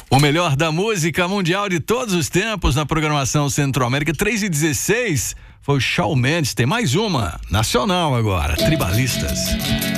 O melhor da música mundial de todos os tempos na programação Centro-América. 3h16 foi o Shawn Mendes. Tem mais uma nacional agora, Tribalistas.